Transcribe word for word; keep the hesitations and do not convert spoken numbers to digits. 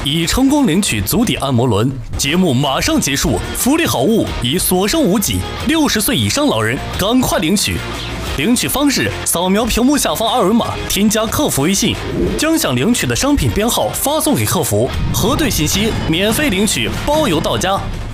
已成功领取足底按摩轮。节目马上结束，福利好物已所剩无几，六十岁以上老人赶快领取。领取方式：扫描屏幕下方二维码，添加客服微信，将想领取的商品编号发送给客服，核对信息，免费领取，包邮到家。